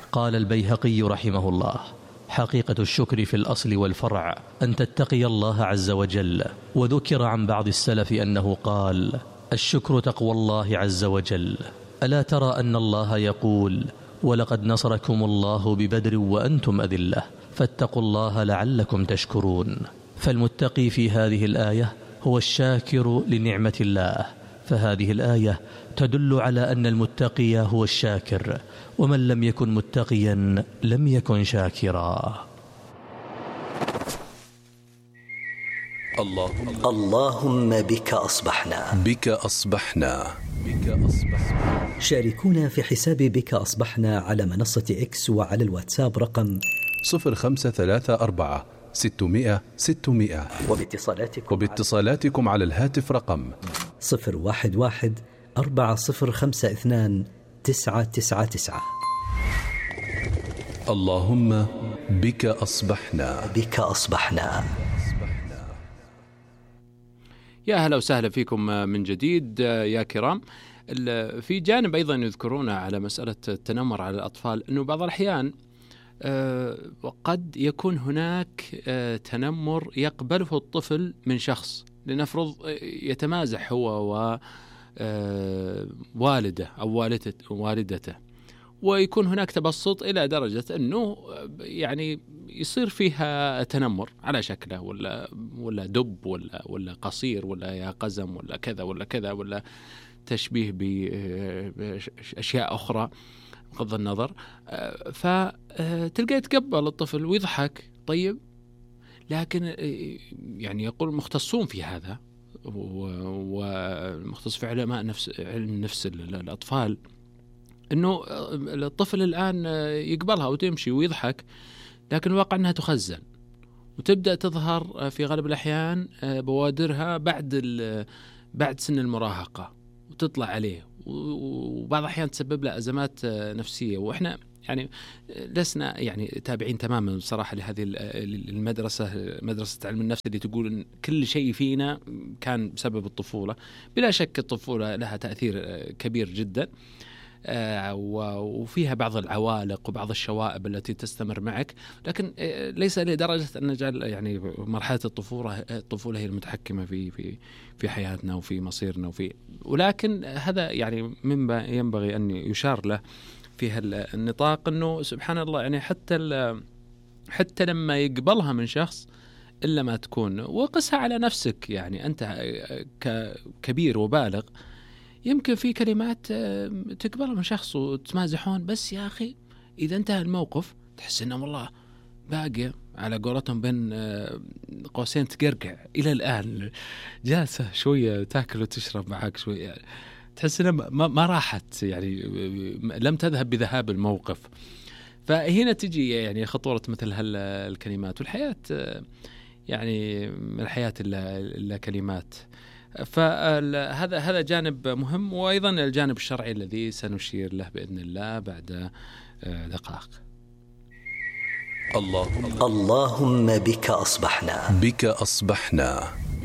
قال البيهقي رحمه الله: حقيقة الشكر في الأصل والفرع أن تتقي الله عز وجل. وذكر عن بعض السلف أنه قال: الشكر تقوى الله عز وجل. ألا ترى أن الله يقول: ولقد نصركم الله ببدر وأنتم أذلة فاتقوا الله لعلكم تشكرون. فالمتقي في هذه الآية هو الشاكر لنعمة الله، فهذه الآية تدل على أن المتقي هو الشاكر، ومن لم يكن متقيا لم يكن شاكرا. اللهم بك أصبحنا. بك أصبحنا. شاركونا في حساب بك أصبحنا على منصة إكس وعلى الواتساب رقم 0534 600 600، وباتصالاتكم على الهاتف رقم 011 4052 999. اللهم بك أصبحنا. بك أصبحنا. يا هلا وسهلا فيكم من جديد يا كرام. في جانب أيضا يذكرون على مسألة التنمر على الأطفال، أنه بعض الأحيان قد يكون هناك تنمر يقبله الطفل من شخص، لنفرض يتمازح هو ووالده أو والدته، ويكون هناك تبسط إلى درجة أنه يعني يصير فيها تنمر على شكله ولا دب ولا قصير ولا يا قزم ولا كذا ولا كذا، ولا تشبيه بأشياء أخرى بغض النظر. فتلقى يتقبل الطفل ويضحك طيب، لكن يعني يقول مختصون في هذا ومختص في علماء علم نفس الأطفال، أنه الطفل الآن يقبلها وتمشي ويضحك، لكن الواقع أنها تخزن وتبدأ تظهر في غالب الأحيان بوادرها بعد سن المراهقة، وتطلع عليه، وبعض الأحيان تسبب له أزمات نفسية. وإحنا يعني لسنا يعني تابعين تماما بصراحة لهذه مدرسة علم النفس اللي تقول إن كل شيء فينا كان بسبب الطفولة. بلا شك الطفولة لها تأثير كبير جدا، وفيها بعض العوالق وبعض الشوائب التي تستمر معك، لكن ليس لدرجة أن نجعل يعني مرحلة الطفولة هي المتحكمة في حياتنا وفي مصيرنا ولكن هذا يعني مما ينبغي أن يشار له في النطاق، أنه سبحان الله يعني حتى لما يقبلها من شخص إلا ما تكون، وقسها على نفسك. يعني أنت كبير وبالغ يمكن في كلمات تقبلها من شخص وتمازحون، بس يا أخي إذا انتهى الموقف تحس إنه والله باقي على قولتهم بين قوسين تقرقع إلى الآن، جالسة شوية تأكل وتشرب معك شوية، تحس إنه ما راحت، يعني لم تذهب بذهاب الموقف. فهنا تجي يعني خطورة مثل هالكلمات. والحياة يعني من الحياة إلا كلمات. فهذا جانب مهم، وأيضا الجانب الشرعي الذي سنشير له بإذن الله بعد دقائق. اللهم بك أصبحنا. بك أصبحنا.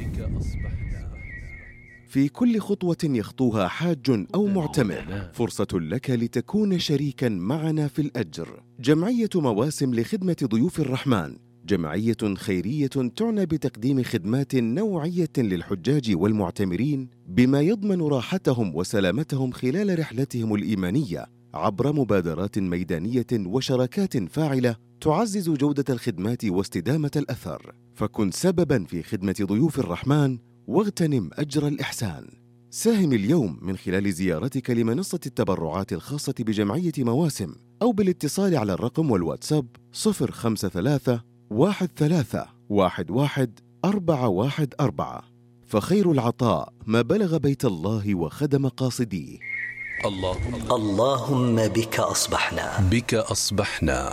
في كل خطوة يخطوها حاج أو معتمر فرصة لك لتكون شريكا معنا في الأجر. جمعية مواسم لخدمة ضيوف الرحمن جمعية خيرية تعنى بتقديم خدمات نوعية للحجاج والمعتمرين بما يضمن راحتهم وسلامتهم خلال رحلتهم الإيمانية عبر مبادرات ميدانية وشراكات فاعلة تعزز جودة الخدمات واستدامة الأثر. فكن سبباً في خدمة ضيوف الرحمن واغتنم أجر الإحسان. ساهم اليوم من خلال زيارتك لمنصة التبرعات الخاصة بجمعية مواسم أو بالاتصال على الرقم والواتساب 053 13 11 414. فخير العطاء ما بلغ بيت الله وخدم قاصديه. اللهم بك أصبحنا. بك أصبحنا.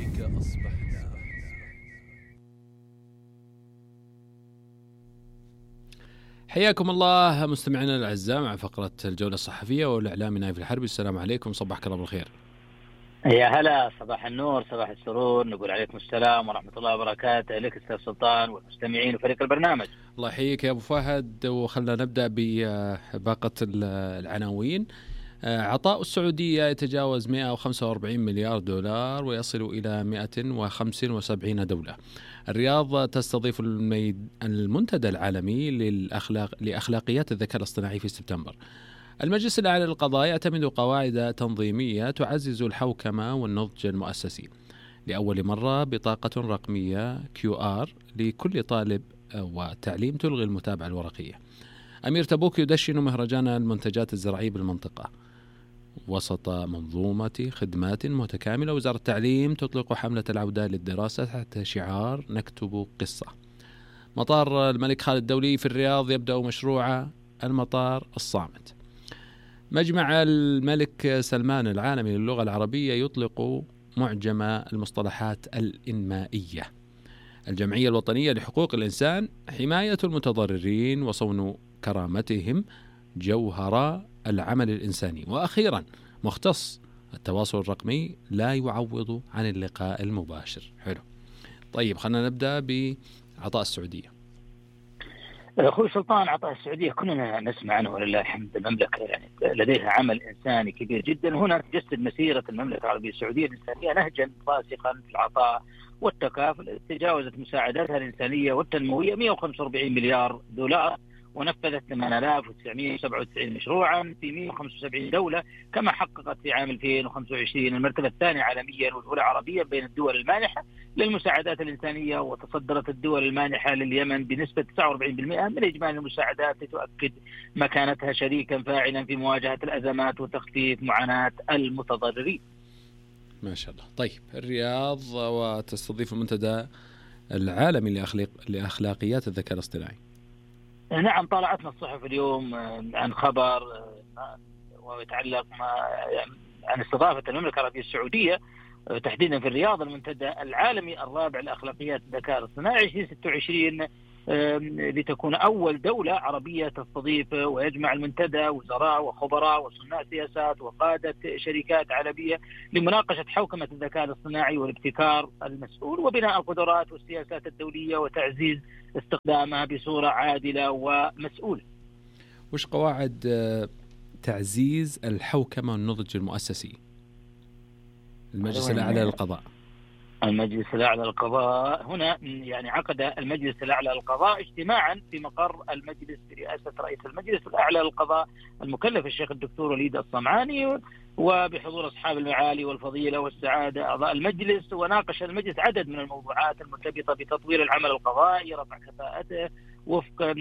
حياكم الله مستمعينا الأعزاء مع فقرة الجولة الصحفية والإعلامي نايف الحربي. السلام عليكم، صباحك الله بالخير. يا هلا، صباح النور، صباح السرور، نقول عليكم السلام ورحمة الله وبركاته لك أستاذ سلطان والمستمعين وفريق البرنامج. الله يحييك يا أبو فهد، وخلنا نبدأ بباقة العناوين. عطاء السعودية يتجاوز 145 مليار دولار ويصل إلى 175 دولة. الرياض تستضيف المنتدى العالمي لأخلاقيات الذكاء الاصطناعي في سبتمبر. المجلس الأعلى للقضاء يعتمد قواعد تنظيمية تعزز الحوكمة والنضج المؤسسي. لأول مرة بطاقة رقمية QR لكل طالب وتعليم تلغي المتابعة الورقية. أمير تبوك يدشن مهرجان المنتجات الزراعية بالمنطقة وسط منظومة خدمات متكاملة. وزارة التعليم تطلق حملة العودة للدراسة تحت شعار نكتب قصة. مطار الملك خالد الدولي في الرياض يبدأ مشروع المطار الصامت. مجمع الملك سلمان العالمي للغة العربية يطلق معجم المصطلحات الإنمائية. الجمعية الوطنية لحقوق الإنسان حماية المتضررين وصون كرامتهم جوهر العمل الإنساني. وأخيرا مختص التواصل الرقمي لا يعوض عن اللقاء المباشر. حلو. طيب خلينا نبدأ بعطاء السعودية. أخوي سلطان، عطاء السعودية كلنا نسمع عنه ولله الحمد. المملكة يعني لديها عمل إنساني كبير جدا. هنا تجسد مسيرة المملكة العربية السعودية الإنسانية نهجا راسخا في العطاء والتكافل. تجاوزت مساعداتها الإنسانية والتنموية 145 مليار دولار، ونفذت 8997 مشروعا في 175 دولة، كما حققت في عام 2025 المرتبة الثانية عالميا والأولى عربيا بين الدول المانحة للمساعدات الإنسانية. وتصدرت الدول المانحة لليمن بنسبة 49% من إجمالي المساعدات، لتؤكد مكانتها شريكا فاعلا في مواجهة الأزمات وتخفيف معاناة المتضررين. ما شاء الله. طيب الرياض وتستضيف المنتدى العالمي لأخلاقيات الذكاء الاصطناعي. نعم، طالعتنا الصحف اليوم عن خبر ويتعلق عن استضافة المملكة العربية السعودية تحديدا في الرياض المنتدى العالمي الرابع لأخلاقيات الذكاء الاصطناعي 2026، لتكون أول دولة عربية تستضيف ويجمع المنتدى وزراء وخبراء وصناع سياسات وقادة شركات عالمية لمناقشة حوكمة الذكاء الاصطناعي والابتكار المسؤول وبناء القدرات والسياسات الدولية وتعزيز استخدامها بصورة عادلة ومسؤولة. وش قواعد تعزيز الحوكمة والنضج المؤسسي؟ المجلس الأعلى للقضاء. المجلس الأعلى للقضاء هنا يعني عقد المجلس الأعلى للقضاء اجتماعا في مقر المجلس برئاسة رئيس المجلس الأعلى للقضاء المكلف الشيخ الدكتور وليد الصمعاني، وبحضور أصحاب المعالي والفضيلة والسعادة أعضاء المجلس. وناقش المجلس عدد من الموضوعات المرتبطة بتطوير العمل القضائي، رفع كفاءته وفقا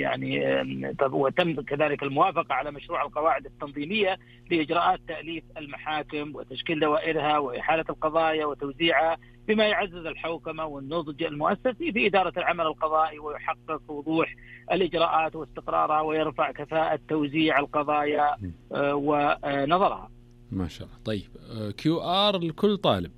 وتم كذلك الموافقة على مشروع القواعد التنظيمية لإجراءات تأليف المحاكم وتشكيل دوائرها وإحالة القضايا وتوزيعها، بما يعزز الحوكمة والنضج المؤسسي في إدارة العمل القضائي ويحقق وضوح الإجراءات واستقرارها ويرفع كفاءة توزيع القضايا ونظرها. ما شاء الله. طيب QR لكل طالب.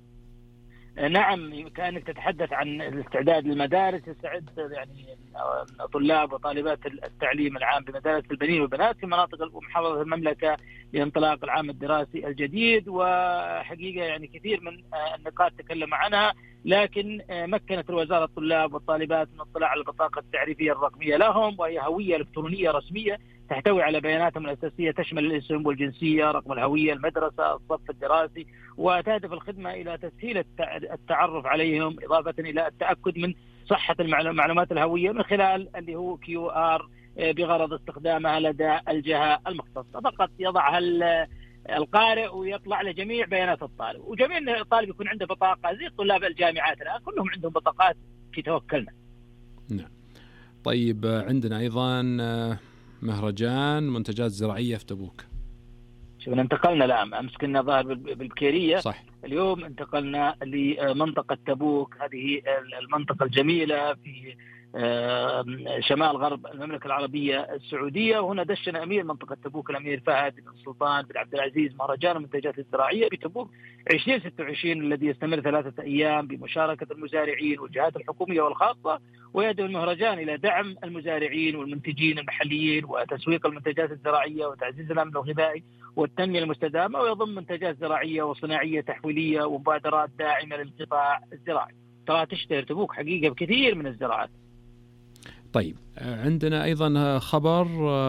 نعم، كأنك تتحدث عن الاستعداد للمدارس. يستعد يعني طلاب وطالبات التعليم العام بمدارس البنين والبنات في مناطق ومحافظة المملكة لانطلاق العام الدراسي الجديد. وحقيقة يعني كثير من النقاط تكلم عنها، لكن مكنت الوزارة الطلاب والطالبات من الاطلاع على البطاقة التعريفية الرقمية لهم، وهي هوية إلكترونية رسمية تحتوي على بياناتهم الأساسية تشمل الاسم والجنسية، رقم الهوية، المدرسة، الصف الدراسي. وتهدف الخدمة إلى تسهيل التعرف عليهم، إضافة إلى التأكد من صحة المعلومات الهوية من خلال اللي هو QR بغرض استخدامها لدى الجهة المختصة. فقط يضعها القارئ ويطلع لجميع بيانات الطالب، وجميع الطالب يكون عنده بطاقة زي طلاب الجامعات الآن كلهم عندهم بطاقات في توكلنا. نعم. طيب عندنا أيضا مهرجان منتجات زراعية في تبوك. شوفنا انتقلنا الآن، أمس كنا ظاهر بالبكيرية، صح. اليوم انتقلنا لمنطقة تبوك، هذه المنطقة الجميلة في شمال غرب المملكة العربية السعودية. وهنا دشن أمير منطقة تبوك الأمير فهد بن سلطان بن عبد العزيز مهرجان المنتجات الزراعية بتبوك 2026 الذي يستمر 3 أيام بمشاركة المزارعين والجهات الحكومية والخاصة. ويدعو المهرجان إلى دعم المزارعين والمنتجين المحليين وتسويق المنتجات الزراعية وتعزيز الأمن الغذائي والتنمية المستدامة، ويضم منتجات زراعية وصناعية تحويلية ومبادرات داعمة للقطاع الزراعي. ترى تشتهر تبوك حقيقة بكثير من الزراعات. طيب عندنا أيضا خبر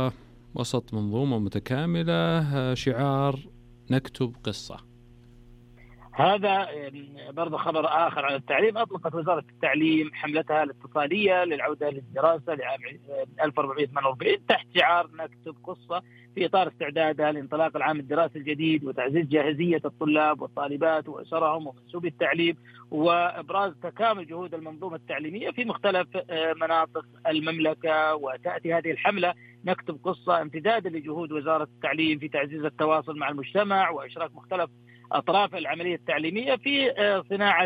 وسط منظومة متكاملة، شعار نكتب قصة. هذا برضه خبر آخر عن التعليم. أطلقت وزارة التعليم حملتها الاتصالية للعودة للدراسة لعام 1448 تحت شعار نكتب قصة، في إطار استعدادها لانطلاق العام الدراسي الجديد وتعزيز جاهزية الطلاب والطالبات وأسرهم ومنسوبي التعليم، وإبراز تكامل جهود المنظومة التعليمية في مختلف مناطق المملكة. وتأتي هذه الحملة نكتب قصة امتدادا لجهود وزارة التعليم في تعزيز التواصل مع المجتمع وإشراك مختلف أطراف العملية التعليمية في صناعة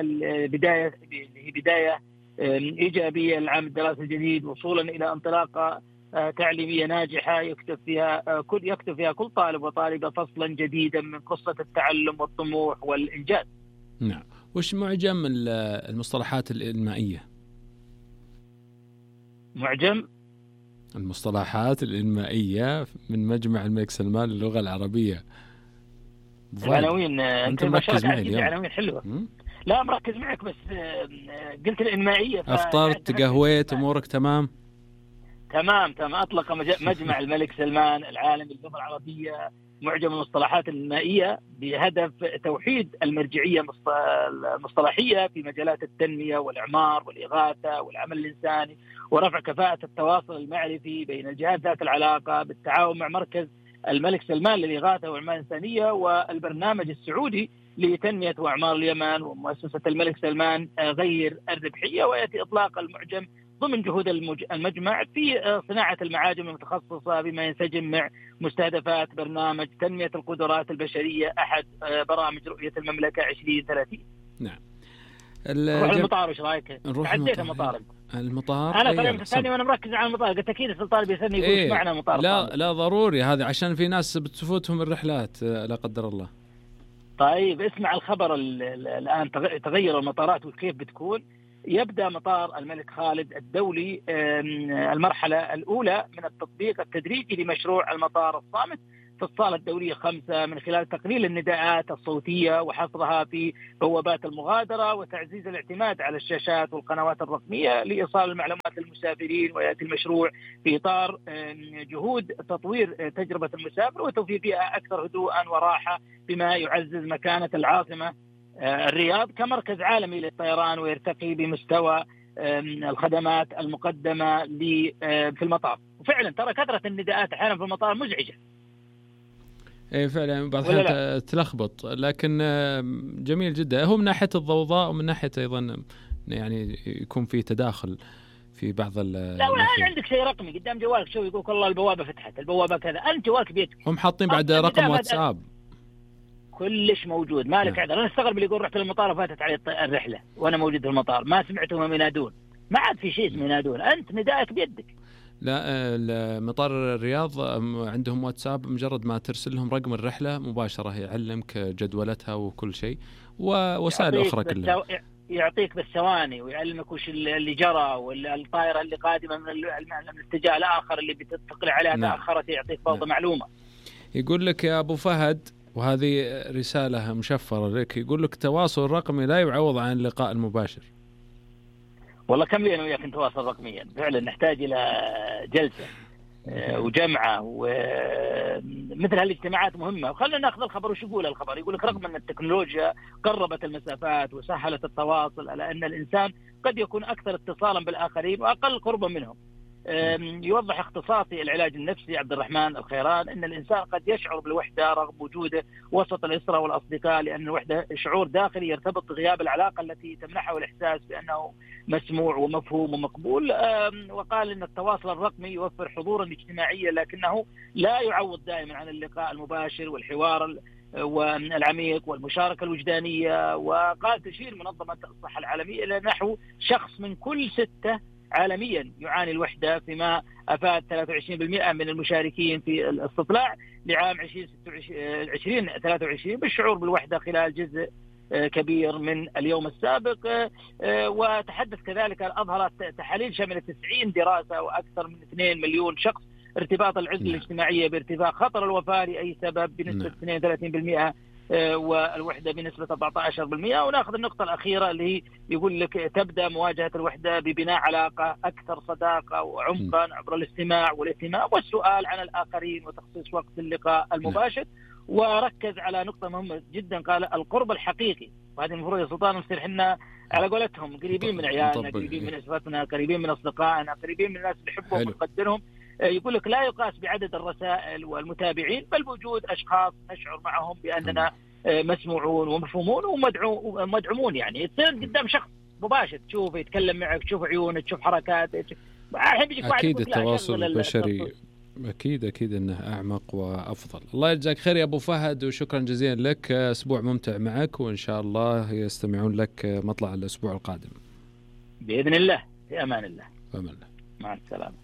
بداية إيجابية للعام الدراسي الجديد، وصولا إلى انطلاقة تعليمية ناجحة يكتب فيها كل طالب وطالبة فصلا جديدا من قصة التعلم والطموح والإنجاز. نعم. وش معجم المصطلحات الإنمائية؟ معجم المصطلحات الإنمائية من مجمع الملك سلمان للغة العربية. العناوين أنت مركز معي اليوم. عناوين حلوة. لا مركز معك، بس قلت الإنمائية. أفطرت، قهويت، أمورك تمام؟ تمام. أطلق مجمع الملك سلمان العالمي للغة العربية معجم المصطلحات الإنمائية بهدف توحيد المرجعية المصطلحية في مجالات التنمية والإعمار والإغاثة والعمل الإنساني، ورفع كفاءة التواصل المعرفي بين الجهات ذات العلاقة بالتعاون مع مركز الملك سلمان للإغاثة والأعمال الإنسانية والبرنامج السعودي لتنمية وأعمار اليمن ومؤسسة الملك سلمان غير الربحية. ويأتي إطلاق المعجم ضمن جهود المجمع في صناعة المعاجم المتخصصة بما ينسجم مع مستهدفات برنامج تنمية القدرات البشرية أحد برامج رؤية المملكة 2030. نعم. نروح المطار، وش رايك؟ عديت المطار. أنا طريقة الثانية وأنا مركز على المطار، قلت أكيد السلطان بيسألني يقول إيش معنى المطار. لا ضروري هذا، عشان في ناس بتفوتهم الرحلات لا قدر الله. طيب اسمع الخبر الآن. تغير المطارات وكيف بتكون. يبدأ مطار الملك خالد الدولي المرحلة الأولى من التطبيق التدريجي لمشروع المطار الصامت في الصالة الدولية 5 من خلال تقليل النداءات الصوتية وحصرها في بوابات المغادرة وتعزيز الاعتماد على الشاشات والقنوات الرقمية لإيصال المعلومات للمسافرين. ويأتي المشروع في إطار جهود تطوير تجربة المسافر وتوفيرها أكثر هدوءا وراحة، بما يعزز مكانة العاصمة الرياض كمركز عالمي للطيران ويرتقي بمستوى الخدمات المقدمة في المطار. وفعلا ترى كثرة النداءات أحيانا في المطار مزعجة. ايه فعلا بعض الأحيان تلخبط، لكن جميل جدا. هو من ناحية الضوضاء ومن ناحية أيضا يعني يكون في تداخل في بعض لا والآن عندك شيء رقمي قدام جوالك، شو يقولك والله البوابة فتحت، البوابة كذا، أنت جوالك بيتك هم حاطين بعد رقم واتساب كلش موجود، مالك عذر. أنا استغرب اللي يقول رحت للمطار وفاتت علي الرحلة وأنا موجود في المطار، ما سمعتهم ينادون، ما عاد في شيء اسمه ينادون، أنت ندائك بيدك. لا مطار الرياض عندهم واتساب، مجرد ما ترسل لهم رقم الرحلة مباشرة يعلمك جدولتها وكل شيء، ووسائل أخرى كلها يعطيك بالثواني ويعلمك وش اللي جرى، والطائرة اللي قادمة من الاتجاه الآخر اللي بتقلع عليها تأخرت، يعطيك فوضى معلومة. يقول لك يا أبو فهد، وهذه رسالة مشفرة لك، يقول لك التواصل الرقمي لا يعوض عن اللقاء المباشر. والله كم لي أنا وياك نتواصل رقميا، فعلا نحتاج إلى جلسة وجمعة ومثل هالاجتماعات مهمة. وخلنا ناخذ الخبر وش يقول الخبر. يقول لك رغم أن التكنولوجيا قربت المسافات وسهلت التواصل، ألا أن الإنسان قد يكون أكثر اتصالا بالآخرين وأقل قربا منهم. يوضح اختصاصي العلاج النفسي عبد الرحمن الخيران أن الإنسان قد يشعر بالوحدة رغم وجوده وسط الأسرة والأصدقاء، لأن الوحدة شعور داخلي يرتبط بغياب العلاقة التي تمنحه الإحساس بأنه مسموع ومفهوم ومقبول. وقال أن التواصل الرقمي يوفر حضورا اجتماعيا، لكنه لا يعوض دائما عن اللقاء المباشر والحوار والعميق والمشاركة الوجدانية. وقال تشير منظمة الصحة العالمية إلى نحو شخص من كل 6 عالميا يعاني الوحدة، فيما أفاد 23% من المشاركين في الاستطلاع لعام 2023 بالشعور بالوحدة خلال جزء كبير من اليوم السابق. وتحدث كذلك أظهرت تحاليل شملت 90 دراسة وأكثر من 2 مليون شخص ارتباط العزلة الاجتماعية بارتفاع خطر الوفاة لأي سبب بنسبة 32% والوحدة بنسبة 14%. ونأخذ النقطة الأخيرة اللي هي يقول لك تبدأ مواجهة الوحدة ببناء علاقة أكثر صداقة وعمقا عبر الاستماع والاهتمام والسؤال عن الآخرين وتخصيص وقت اللقاء المباشر. وركز على نقطة مهمة جدا، قال القرب الحقيقي. وهذه المفروض يا سلطان نصير حنا على قولتهم قريبين من عيالنا، قريبين من أسرتنا، قريبين من أصدقائنا، قريبين من الناس اللي نحبهم ونقدرهم. يقول لك لا يقاس بعدد الرسائل والمتابعين، بل بوجود أشخاص نشعر معهم بأننا مسموعون ومفهومون ومدعومون. يعني تصير قدام شخص مباشر، تشوفه يتكلم معك، تشوف عيونه، تشوف حركاته. أكيد التواصل البشري أكيد أنه أعمق وأفضل. الله يجزاك خير يا أبو فهد، وشكرا جزيلا لك. أسبوع ممتع معك، وإن شاء الله يستمعون لك مطلع الأسبوع القادم بإذن الله. في أمان الله. أمان الله. مع السلامة.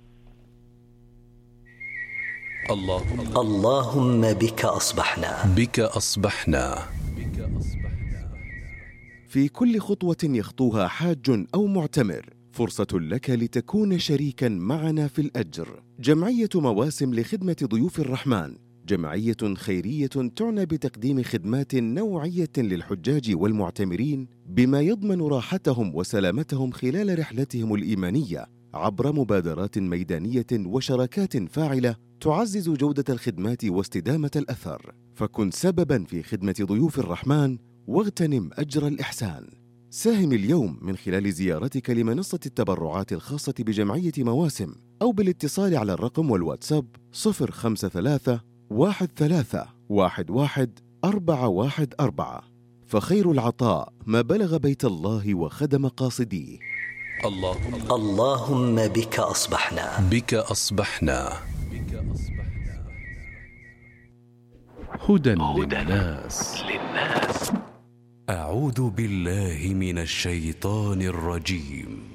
اللهم بك أصبحنا. بك أصبحنا. في كل خطوة يخطوها حاج أو معتمر فرصة لك لتكون شريكا معنا في الأجر. جمعية مواسم لخدمة ضيوف الرحمن جمعية خيرية تعنى بتقديم خدمات نوعية للحجاج والمعتمرين بما يضمن راحتهم وسلامتهم خلال رحلتهم الإيمانية عبر مبادرات ميدانية وشراكات فاعلة تعزز جودة الخدمات واستدامة الأثر. فكن سبباً في خدمة ضيوف الرحمن واغتنم أجر الإحسان. ساهم اليوم من خلال زيارتك لمنصة التبرعات الخاصة بجمعية مواسم أو بالاتصال على الرقم والواتساب 053 13 11 414. فخير العطاء ما بلغ بيت الله وخدم قاصديه. اللهم بك أصبحنا. بك أصبحنا. هدى للناس. أعوذ بالله من الشيطان الرجيم.